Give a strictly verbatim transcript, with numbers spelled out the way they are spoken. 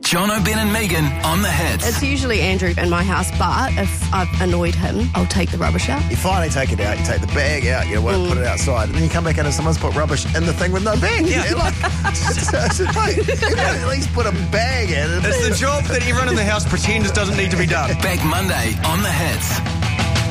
Jono, Ben and Megan on the Hits. It's usually Andrew in my house, but if I've annoyed him, I'll take the rubbish out. You finally take it out, you take the bag out, you won't mm. put it outside, and then you come back in and someone's put rubbish in the thing with no bag. Yeah. You're like, mate, you gotta at least put a bag in. It's the job that everyone in the house pretends doesn't need to be done. Back Monday on the Hits.